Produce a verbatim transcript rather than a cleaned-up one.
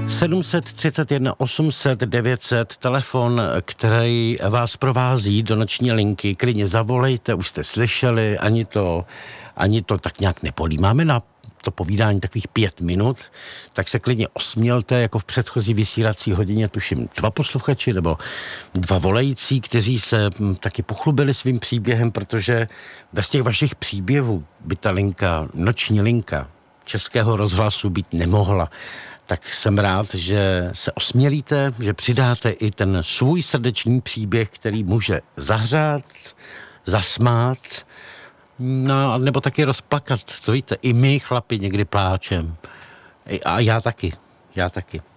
sedm set třicet jedna osm set devět set, telefon, který vás provází do noční linky. Klidně zavolejte, už jste slyšeli, ani to, ani to tak nějak nepolí. Máme na to povídání takových pět minut, tak se klidně osmělte, jako v předchozí vysílací hodině, tuším dva posluchači nebo dva volající, kteří se hm, taky pochlubili svým příběhem, protože bez těch vašich příběhů by ta linka, noční linka Českého rozhlasu být nemohla. Tak jsem rád, že se osmělíte, že přidáte i ten svůj srdeční příběh, který může zahřát, zasmát, no, nebo taky rozplakat. To víte, i my chlapi někdy pláčem. A já taky, já taky.